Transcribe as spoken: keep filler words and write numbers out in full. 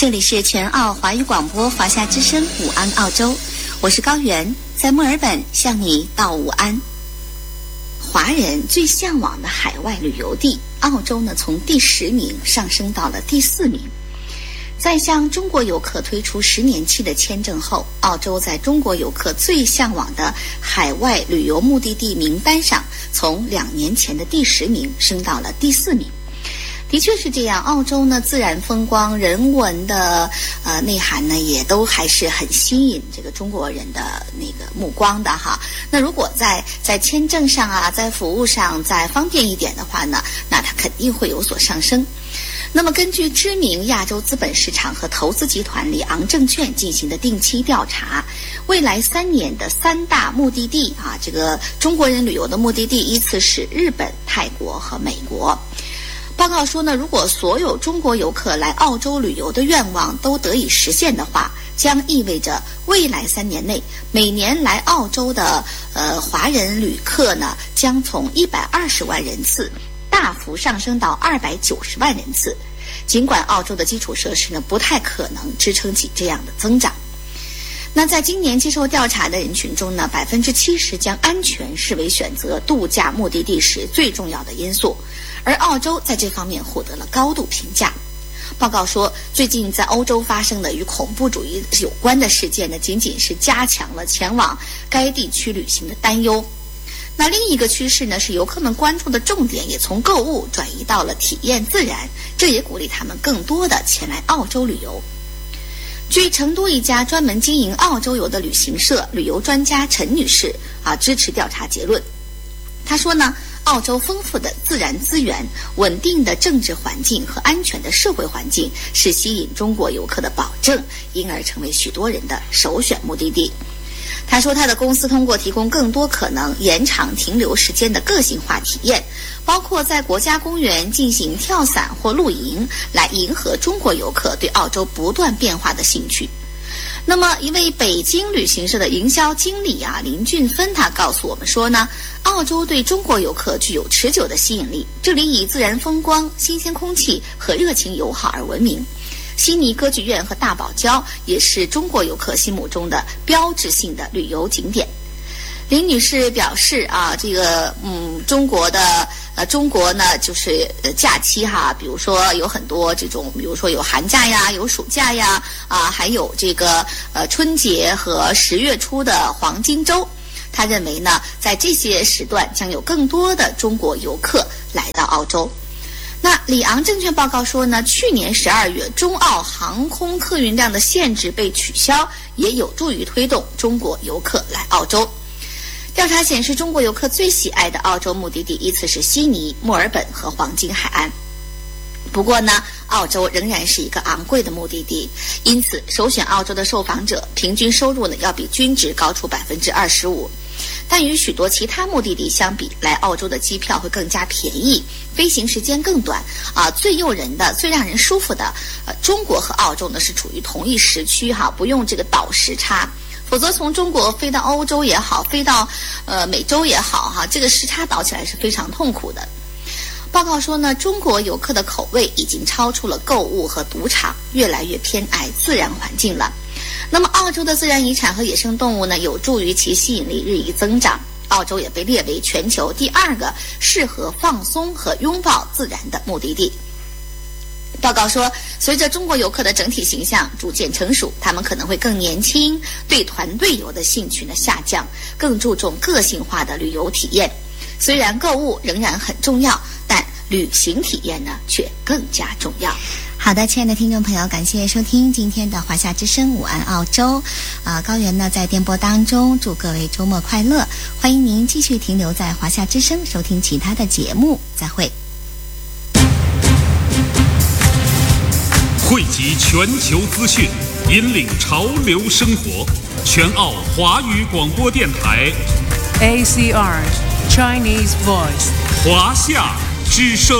这里是全澳华语广播华夏之声午安澳洲，我是高原，在墨尔本向你道午安。华人最向往的海外旅游地，澳洲呢从第十名上升到了第四名。在向中国游客推出十年期的签证后，澳洲在中国游客最向往的海外旅游目的地名单上，从两年前的第十名升到了第四名。的确是这样，澳洲呢自然风光、人文的呃内涵呢，也都还是很吸引这个中国人的那个目光的哈。那如果在在签证上啊，在服务上再方便一点的话呢，那它肯定会有所上升。那么根据知名亚洲资本市场和投资集团里昂证券进行的定期调查，未来三年的三大目的地啊，这个中国人旅游的目的地依次是日本、泰国和美国。报告说呢，如果所有中国游客来澳洲旅游的愿望都得以实现的话，将意味着未来三年内每年来澳洲的呃华人旅客呢，将从一百二十万人次大幅上升到二百九十万人次。尽管澳洲的基础设施呢不太可能支撑起这样的增长。那在今年接受调查的人群中呢，百分之七十将安全视为选择度假目的地时最重要的因素，而澳洲在这方面获得了高度评价。报告说，最近在欧洲发生的与恐怖主义有关的事件呢，仅仅是加强了前往该地区旅行的担忧。那另一个趋势呢，是游客们关注的重点也从购物转移到了体验自然，这也鼓励他们更多的前来澳洲旅游。据成都一家专门经营澳洲游的旅行社旅游专家陈女士啊支持调查结论。她说呢，澳洲丰富的自然资源、稳定的政治环境和安全的社会环境是吸引中国游客的保证，因而成为许多人的首选目的地。他说，他的公司通过提供更多可能延长停留时间的个性化体验，包括在国家公园进行跳伞或露营，来迎合中国游客对澳洲不断变化的兴趣。那么一位北京旅行社的营销经理啊林俊芬，他告诉我们说呢，澳洲对中国游客具有持久的吸引力，这里以自然风光、新鲜空气和热情友好而闻名。悉尼歌剧院和大堡礁也是中国游客心目中的标志性的旅游景点。林女士表示啊，这个嗯，中国的呃，中国呢就是呃假期哈，比如说有很多这种，比如说有寒假呀，有暑假呀，啊，还有这个呃春节和十月初的黄金周。她认为呢，在这些时段将有更多的中国游客来到澳洲。那里昂证券报告说呢，去年十二月中澳航空客运量的限制被取消，也有助于推动中国游客来澳洲。调查显示，中国游客最喜爱的澳洲目的地依次是悉尼、墨尔本和黄金海岸。不过呢，澳洲仍然是一个昂贵的目的地，因此首选澳洲的受访者平均收入呢要比均值高出百分之二十五。但与许多其他目的地相比，来澳洲的机票会更加便宜，飞行时间更短啊。最诱人的、最让人舒服的，呃，中国和澳洲呢是处于同一时区哈，不用这个倒时差。否则从中国飞到欧洲也好，飞到呃美洲也好哈，这个时差倒起来是非常痛苦的。报告说呢，中国游客的口味已经超出了购物和赌场，越来越偏爱自然环境了。那么澳洲的自然遗产和野生动物呢，有助于其吸引力日益增长。澳洲也被列为全球第二个适合放松和拥抱自然的目的地。报告说，随着中国游客的整体形象逐渐成熟，他们可能会更年轻，对团队游的兴趣呢下降，更注重个性化的旅游体验。虽然购物仍然很重要，但旅行体验呢却更加重要。 好的，亲爱的听众朋友，感谢收听今天的华夏之声午安澳洲。啊、呃，高原呢在电波当中祝各位周末快乐，欢迎您继续停留在华夏之声收听其他的节目，再会。 汇集全球资讯，引领潮流生活，全澳华语广播电台 A C R Chinese Voice 华夏之声。